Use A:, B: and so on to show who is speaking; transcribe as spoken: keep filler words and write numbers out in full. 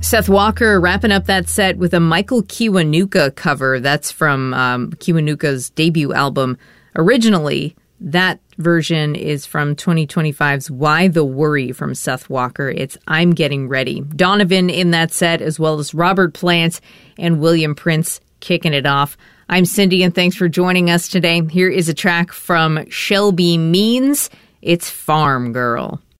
A: Seth Walker wrapping up that set with a Michael Kiwanuka cover. That's from um, Kiwanuka's debut album. Originally, that version is from twenty twenty-five's Why the Worry from Seth Walker. It's I'm Getting Ready. Donovan in that set, as well as Robert Plant and William Prince kicking it off. I'm Cindy, and thanks for joining us today. Here is a track from Shelby Means. It's Farm Girl.